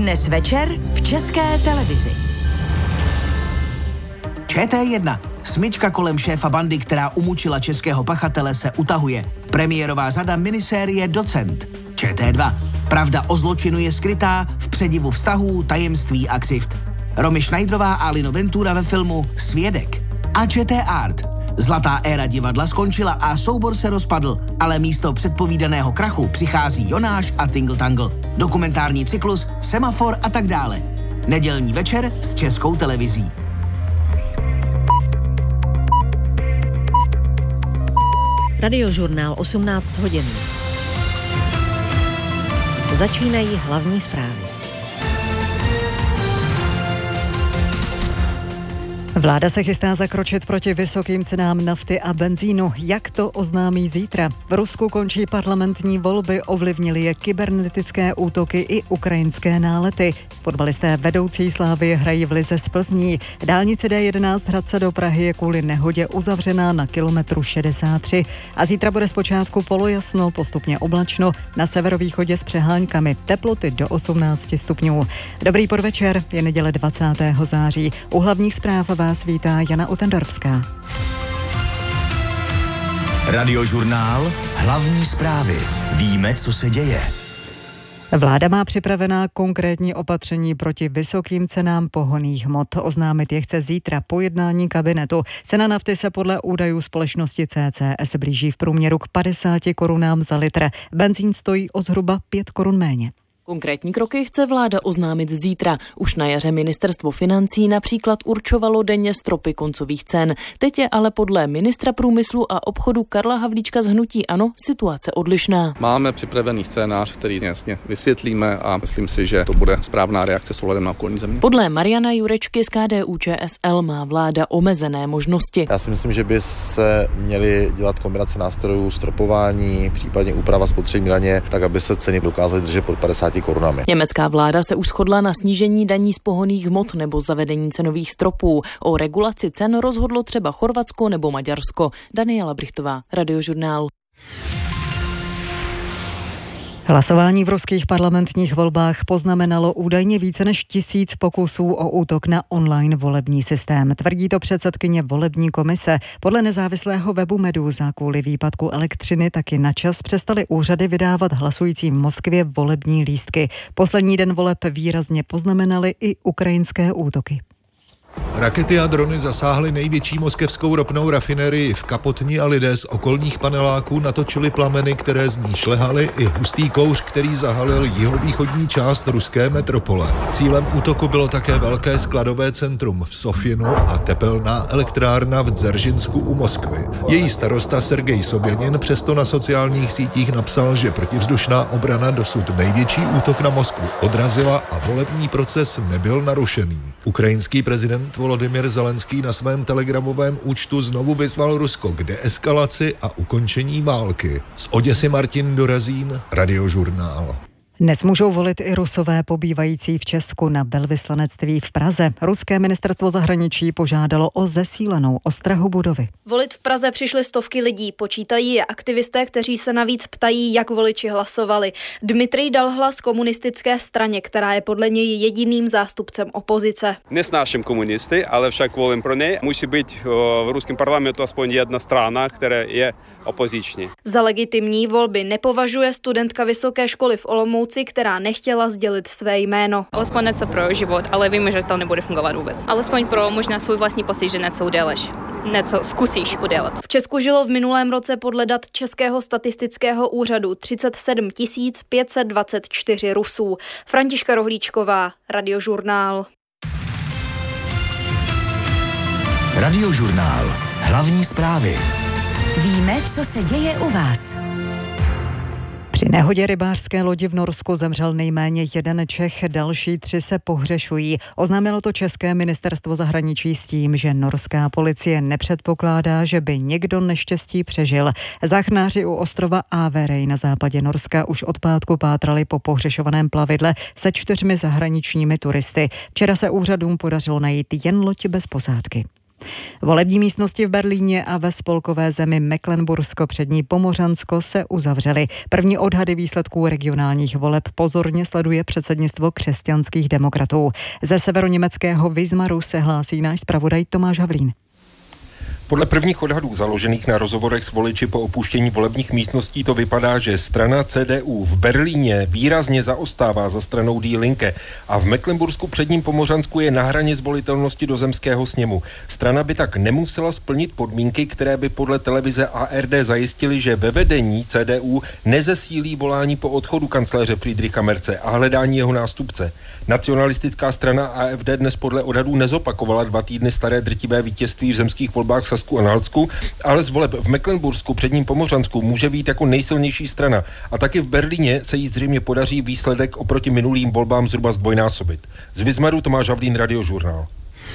Dnes večer v České televizi. ČT1. Smyčka kolem šéfa bandy, která umučila českého pachatele, se utahuje. Premiérová řada minisérie Docent. ČT2. Pravda o zločinu je skrytá v předivu vztahů, tajemství a křivd. Romy Schneiderová a Lino Ventura ve filmu Svědek. A ČT Art. Zlatá éra divadla skončila a soubor se rozpadl, ale místo předpovídaného krachu přichází Jonáš a Tingle Tangle. Dokumentární cyklus, Semafor a tak dále. Nedělní večer s Českou televizí. Radiožurnál 18 hodin. Začínají hlavní zprávy. Vláda se chystá zakročit proti vysokým cenám nafty a benzínu. Jak to oznámí zítra? V Rusku končí parlamentní volby, ovlivnily je kybernetické útoky i ukrajinské nálety. Fotbalisté vedoucí Slávy hrají v lize z Plzní. Dálnice D11 Hradce do Prahy je kvůli nehodě uzavřená na kilometru 63. A zítra bude zpočátku polojasno, postupně oblačno, na severovýchodě s přeháňkami, teploty do 18 stupňů. Dobrý podvečer, je neděle 20. září. U hlavních zpráv vás vítá Jana Utendorská. Radiožurnál, hlavní zprávy. Víme, co se děje. Vláda má připravená konkrétní opatření proti vysokým cenám pohonných hmot. Oznámit je chce zítra po jednání kabinetu. Cena nafty se podle údajů společnosti CCS blíží v průměru k 50 korunám za litr. Benzín stojí o zhruba 5 korun méně. Konkrétní kroky chce vláda oznámit zítra. Už na jaře ministerstvo financí například určovalo denně stropy koncových cen. Teď je ale podle ministra průmyslu a obchodu Karla Havlíčka z hnutí ANO situace odlišná. Máme připravený scénář, který jasně vysvětlíme a myslím si, že to bude správná reakce s ohledem na okolní země. Podle Mariana Jurečky z KDU-ČSL má vláda omezené možnosti. Já si myslím, že by se měly dělat kombinace nástrojů stropování, případně úprava spotřební daně, tak aby se ceny dokázaly držet pod 50 korunami. Německá vláda se už shodla na snížení daní z pohonných hmot nebo zavedení cenových stropů. O regulaci cen rozhodlo třeba Chorvatsko nebo Maďarsko. Daniela Brichtová, Radiožurnál. Hlasování v ruských parlamentních volbách poznamenalo údajně více než 1000 pokusů o útok na online volební systém. Tvrdí to předsedkyně volební komise. Podle nezávislého webu Meduza kvůli výpadku elektřiny taky na čas přestaly úřady vydávat hlasujícím v Moskvě volební lístky. Poslední den voleb výrazně poznamenaly i ukrajinské útoky. Rakety a drony zasáhly největší moskevskou ropnou rafinerii v Kapotni a lidé z okolních paneláků natočili plameny, které z ní šlehaly, i hustý kouř, který zahalil jihovýchodní část ruské metropole. Cílem útoku bylo také velké skladové centrum v Sofinu a tepelná elektrárna v Dzeržinsko u Moskvy. Její starosta Sergej Sobjanin přesto na sociálních sítích napsal, že protivzdušná obrana dosud největší útok na Moskvu odrazila a volební proces nebyl narušený. Ukrajinský prezident Volodymyr Zelenský na svém telegramovém účtu znovu vyzval Rusko k deeskalaci a ukončení války. Z Oděsy Martin Dorazín, Radiožurnál. Dnes můžou volit i Rusové pobývající v Česku na velvyslanectví v Praze. Ruské ministerstvo zahraničí požádalo o zesílenou ostrahu budovy. Volit v Praze přišly stovky lidí, počítají je aktivisté, kteří se navíc ptají, jak voliči hlasovali. Dmitrij dal hlas komunistické straně, která je podle něj jediným zástupcem opozice. Nesnáším komunisty, ale však volím pro něj. Musí být v ruském parlamentu aspoň jedna strana, která je opoziční. Za legitimní volby nepovažuje studentka vysoké školy v Olomouci, která nechtěla sdělit své jméno. Alespoň něco pro život, ale víme, že to nebude fungovat vůbec. Alespoň pro možná svůj vlastní pocit, že něco uděláš. Něco zkusíš udělat. V Česku žilo v minulém roce podle dat Českého statistického úřadu 37 524 Rusů. Františka Rohlíčková, Radiožurnál. Radiožurnál. Hlavní zprávy. Víme, co se děje u vás. Při nehodě rybářské lodi v Norsku zemřel nejméně jeden Čech, další 3 se pohřešují. Oznámilo to české ministerstvo zahraničí s tím, že norská policie nepředpokládá, že by někdo neštěstí přežil. Záchranáři u ostrova Averey na západě Norska už od pátku pátrali po pohřešovaném plavidle se 4 zahraničními turisty. Včera se úřadům podařilo najít jen loď bez posádky. Volební místnosti v Berlíně a ve spolkové zemi Mecklenbursko přední Pomořansko se uzavřely. První odhady výsledků regionálních voleb pozorně sleduje předsednictvo křesťanských demokratů. Ze severoněmeckého Wismaru se hlásí náš zpravodaj Tomáš Havlín. Podle prvních odhadů založených na rozhovorech s voliči po opuštění volebních místností to vypadá, že strana CDU v Berlíně výrazně zaostává za stranou Die Linke a v Mecklenbursku předním Pomořansku je na hraně zvolitelnosti do zemského sněmu. Strana by tak nemusela splnit podmínky, které by podle televize ARD zajistily, že ve vedení CDU nezesílí volání po odchodu kancléře Friedricha Merze a hledání jeho nástupce. Nacionalistická strana AfD dnes podle odhadů nezopakovala 2 týdny staré drtivé vítězství v zemských volbách v Sasku a Nalsku, ale z voleb v Mecklenbursku předním Pomořansku může být jako nejsilnější strana a taky v Berlíně se jí zřejmě podaří výsledek oproti minulým volbám zhruba zdvojnásobit. Z Wismaru Tomáš Havlín, Radiožurnál.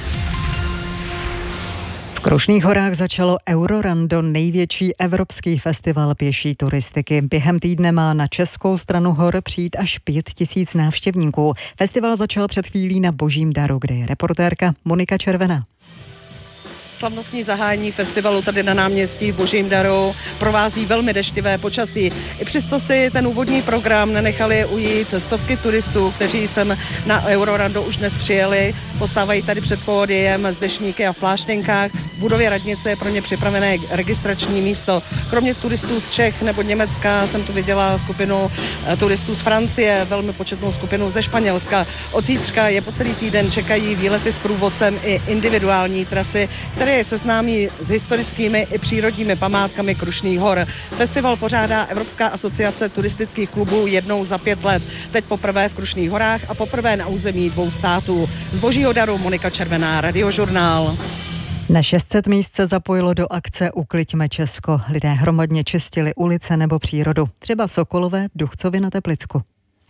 V Krušných horách začalo Eurorando, největší evropský festival pěší turistiky. Během týdne má na českou stranu hor přijít až 5 000 návštěvníků. Festival začal před chvílí na Božím daru, kde je reportérka Monika Červená. Slavnostní zahájení festivalu tady na náměstí v Božím daru provází velmi deštivé počasí. I přesto si ten úvodní program nenechali ujít stovky turistů, kteří sem na Eurorando už dnes přijeli. Postávají tady před pódiem s deštníky a v pláštěnkách. V budově radnice je pro ně připravené registrační místo. Kromě turistů z Čech nebo Německa jsem tu viděla skupinu turistů z Francie, velmi početnou skupinu ze Španělska. Od zítřka je po celý týden čekají výlety s průvodcem i individuální trasy, které je seznámí s historickými i přírodními památkami Krušných hor. Festival pořádá Evropská asociace turistických klubů jednou za 5 let. Teď poprvé v Krušných horách a poprvé na území 2 států. Z Božího daru Monika Červená, Radiožurnál. Na 600 míst se zapojilo do akce Ukliďme Česko. Lidé hromadně čistili ulice nebo přírodu. Třeba Sokolové v Duchcově na Teplicku.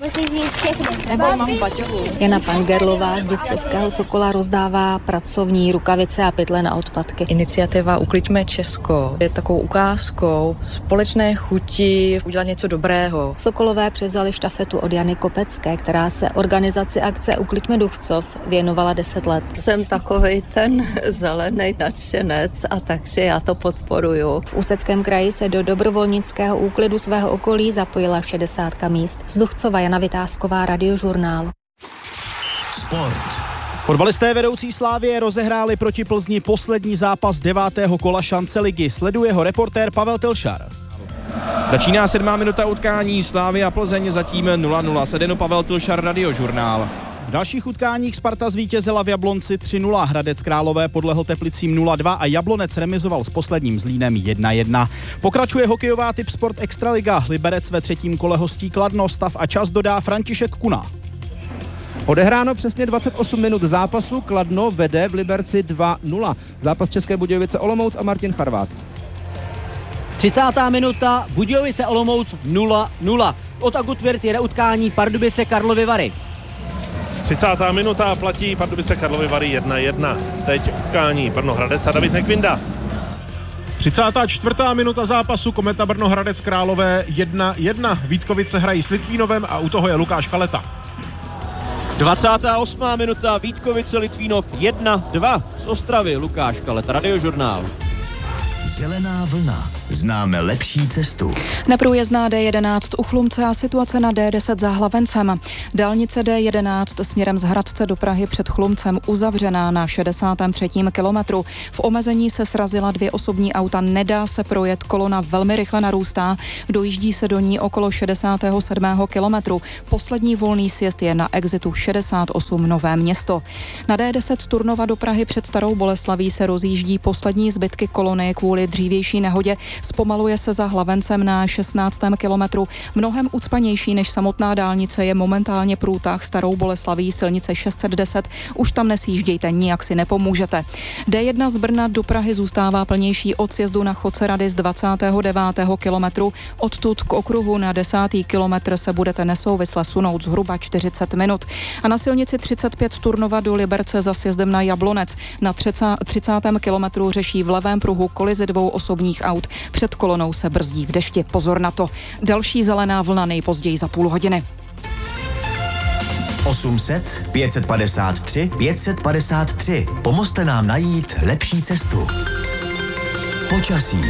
Jana Pangerlová z Duchcovského Sokola rozdává pracovní rukavice a pytle na odpadky. Iniciativa Ukliďme Česko je takovou ukázkou společné chuti udělat něco dobrého. Sokolové převzali štafetu od Jany Kopecké, která se organizaci akce Ukliďme Duchcov věnovala 10 let. Jsem takovej ten zelený nadšenec a takže já to podporuju. V Ústeckém kraji se do dobrovolnického úklidu svého okolí zapojila 60 míst. Z Duchcova Jana Vytázková, Radiožurnál. Sport. Fotbalisté vedoucí Slávie rozehráli proti Plzni poslední zápas 9. kola šance ligy. Sleduje ho reportér Pavel Telšar. Začíná 7. minuta utkání, Slavia a Plzeň zatím 0-0. Sedeno Pavel Telšar, Radiožurnál. V dalších utkáních Sparta zvítězila v Jablonci 3-0, Hradec Králové podlehl Teplicím 0-2 a Jablonec remizoval s posledním Zlínem 1-1. Pokračuje hokejová Tipsport Extraliga, Liberec ve 3. kole hostí Kladno, stav a čas dodá František Kuna. Odehráno přesně 28 minut zápasu, Kladno vede v Liberci 2-0. Zápas České Budějovice Olomouc a Martin Charvát. 30. minuta, Budějovice Olomouc 0-0. Od Agutvirt jede utkání Pardubice Karlovy Vary. 30. minuta, platí Pardubice Karlovy Vary 1-1. Teď utkání Brno Hradec a David Nekvinda. 34. minuta zápasu, Kometa Brno Hradec Králové 1-1. Vítkovice hrají s Litvínovem a u toho je Lukáš Kaleta. 28. minuta, Vítkovice Litvínov 1-2. Z Ostravy Lukáš Kaleta, Radiožurnál. Zelená vlna. Známe lepší cestu. Neprůjezdná D11 u Chlumce a situace na D10 za Hlavencem. Dálnice D11 směrem z Hradce do Prahy před Chlumcem uzavřená na 63. kilometru. V omezení se srazila 2 osobní auta, nedá se projet, kolona velmi rychle narůstá, dojíždí se do ní okolo 67. kilometru. Poslední volný sjezd je na exitu 68 Nové Město. Na D10 z Turnova do Prahy před Starou Boleslaví se rozjíždí poslední zbytky kolony kvůli dřívější nehodě. Zpomaluje se za Hlavencem na 16. kilometru. Mnohem ucpanější než samotná dálnice je momentálně průtah Starou Boleslaví, silnice 610. Už tam nesjíždějte, nijak si nepomůžete. D1 z Brna do Prahy zůstává plnější od sjezdu na Chodce Rady z 29. kilometru. Odtud k okruhu na 10. kilometr se budete nesouvisle sunout zhruba 40 minut. A na silnici 35 z Turnova do Liberce za sjezdem na Jablonec na 30. kilometru řeší v levém pruhu kolizi 2 osobních aut. Před kolonou se brzdí v dešti. Pozor na to. Další zelená vlna nejpozději za půl hodiny. 800 553 553. Pomozte nám najít lepší cestu. Počasí.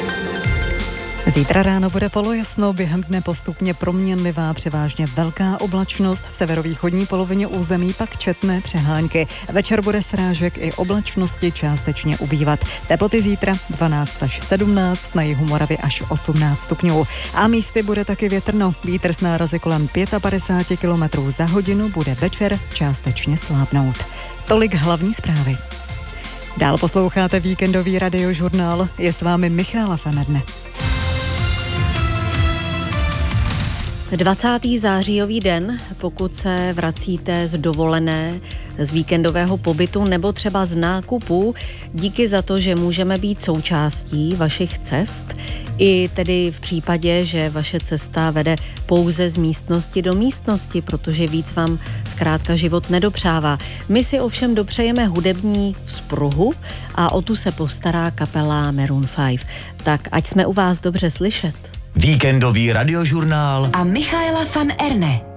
Zítra ráno bude polojasno, během dne postupně proměnlivá, převážně velká oblačnost, v severovýchodní polovině území pak četné přehánky. Večer bude srážek i oblačnosti částečně ubývat. Teploty zítra 12 až 17, na jihu Moravy až 18 stupňů. A místy bude taky větrno. Vítr s nárazy kolem 55 km za hodinu bude večer částečně slábnout. Tolik hlavní zprávy. Dál posloucháte víkendový radiožurnál. Je s vámi Michála Fanedne. 20. zářijový den, pokud se vracíte z dovolené, z víkendového pobytu nebo třeba z nákupů, díky za to, že můžeme být součástí vašich cest, i tedy v případě, že vaše cesta vede pouze z místnosti do místnosti, protože víc vám zkrátka život nedopřává. My si ovšem dopřejeme hudební vzpruhu a o tu se postará kapela Maroon 5. Tak ať jsme u vás dobře slyšet. Víkendový radiožurnál a Michaela van Erne.